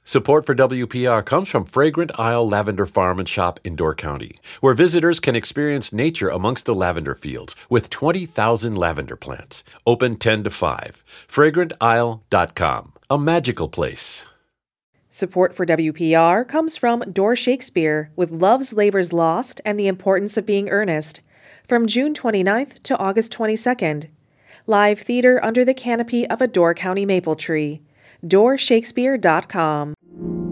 Support for WPR comes from Fragrant Isle Lavender Farm and Shop in Door County, where visitors can experience nature amongst the lavender fields with 20,000 lavender plants. Open 10 to 5. FragrantIsle.com. A magical place. Support for WPR comes from Door Shakespeare with Love's Labor's Lost and the Importance of Being Earnest from June 29th to August 22nd. Live theater under the canopy of a Door County maple tree. DoorShakespeare.com.